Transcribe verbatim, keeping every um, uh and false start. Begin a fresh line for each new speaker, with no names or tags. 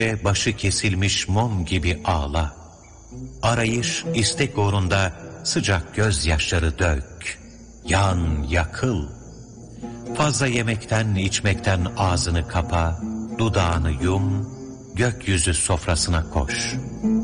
başı kesilmiş mum gibi ağla. Arayış, istek uğrunda sıcak gözyaşları dök. Yan, yakıl. Fazla yemekten, içmekten ağzını kapa, dudağını yum, gökyüzü sofrasına koş.